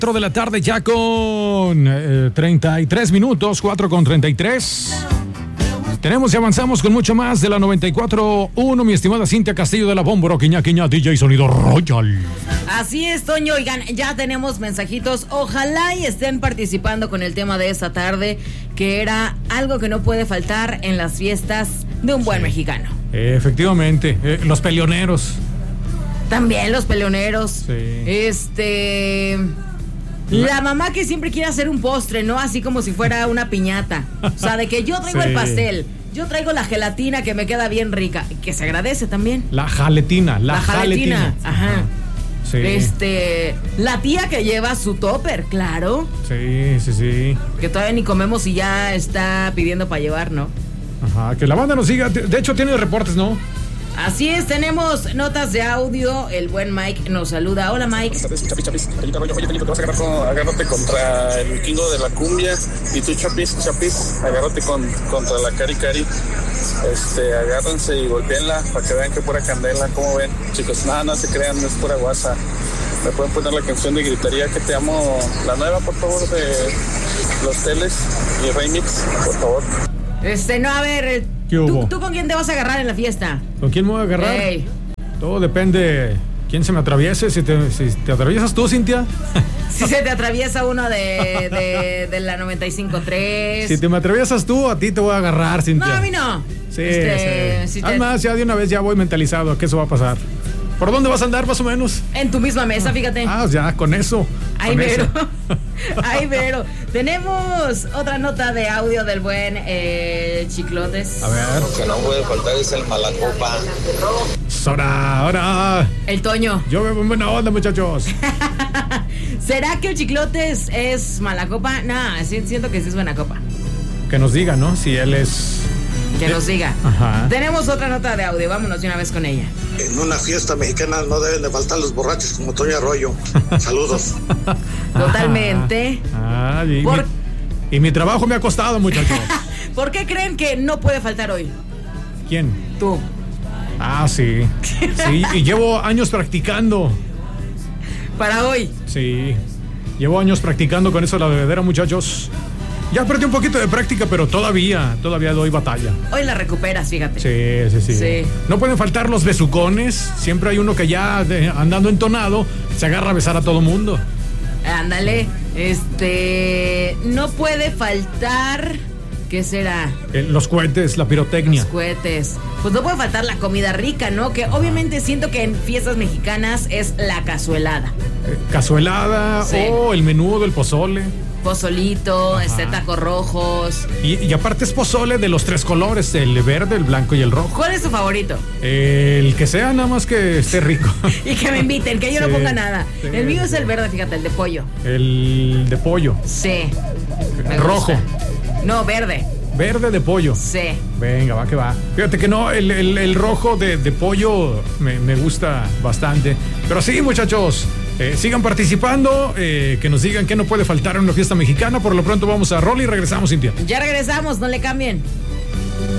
4 de la tarde ya con 33 minutos, 4:33. Tenemos y avanzamos con mucho más de la 94.1, mi estimada Cintia Castillo de la Bómbora, Quiña, DJ Sonido Royal. Así es, Toño. Oigan, ya tenemos mensajitos. Ojalá y estén participando con el tema de esta tarde, que era algo que no puede faltar en las fiestas de un buen mexicano. Efectivamente, los peleoneros. También los peleoneros. Sí. La mamá que siempre quiere hacer un postre, ¿no? Así como si fuera una piñata. O sea, de que yo traigo el pastel, yo traigo la gelatina que me queda bien rica, que se agradece también. La jaletina. Ajá. Sí. La tía que lleva su topper, claro. Sí. Que todavía ni comemos y ya está pidiendo para llevar, ¿no? Ajá, que la banda nos siga. De hecho, tiene reportes, ¿no? Así es, tenemos notas de audio. El buen Mike nos saluda. Hola, Mike. Chapis. Oye, Felipe, te vas a agárrate contra el vikingo de la cumbia. Y tú, Chapis, agárrate contra la Cari. Agárrense y golpeenla para que vean que pura candela. ¿Cómo ven? Chicos, nada, no se crean, no es pura guasa. ¿Me pueden poner la canción de Gritaría que te amo? La nueva, por favor, de Los Teles y Remix, por favor. No, a ver, ¿tú con quién te vas a agarrar en la fiesta? ¿Con quién me voy a agarrar? Hey. Todo depende quién se me atraviese. Si te atraviesas tú, Cintia. Si se te atraviesa uno de la 95.3. Si te me atraviesas tú, a ti te voy a agarrar, Cintia. No, a mí no. Sí. Además, ya de una vez ya voy mentalizado que eso va a pasar. ¿Por dónde vas a andar, más o menos? En tu misma mesa, fíjate. Ya, con eso. Ay, Vero. Ay, Vero. Tenemos otra nota de audio del buen Chiclotes. A ver. Lo que no puede faltar es el Malacopa. Ahora. El Toño. Yo veo buena onda, muchachos. ¿Será que el Chiclotes es mala copa? Nah, siento que sí es buena copa. Que nos diga, ¿no? Si él es... Que nos diga. Ajá. Tenemos otra nota de audio, vámonos de una vez con ella. En una fiesta mexicana no deben de faltar los borrachos como Toño Arroyo. Saludos. Totalmente. Y mi trabajo me ha costado, muchachos. ¿Por qué creen que no puede faltar hoy? ¿Quién? Tú. Sí. Sí, y llevo años practicando. Para hoy. Sí. Llevo años practicando con eso la bebedera, muchachos. Ya perdí un poquito de práctica, pero todavía doy batalla. Hoy la recuperas, fíjate. Sí. No pueden faltar los besucones. Siempre hay uno que ya andando entonado se agarra a besar a todo mundo. Ándale. No puede faltar. ¿Qué será? Los cohetes, la pirotecnia. Los cohetes. Pues no puede faltar la comida rica, ¿no? Que obviamente siento que en fiestas mexicanas es la cazuelada. Cazuelada, sí. El menudo, el pozole. Pozolito, tacos rojos. Y aparte es pozole de los 3 colores, el verde, el blanco y el rojo. ¿Cuál es tu favorito? El que sea, nada más que esté rico. Y que me inviten, que yo no ponga nada. El mío es el verde, fíjate, el de pollo. El de pollo. Sí. Rojo. No, verde. Verde de pollo. Sí. Venga, va que va. Fíjate que no, el rojo de pollo me gusta bastante. Pero sí, muchachos, sigan participando, que nos digan qué no puede faltar en una fiesta mexicana. Por lo pronto vamos a rol y regresamos, Cintia. Ya regresamos, no le cambien.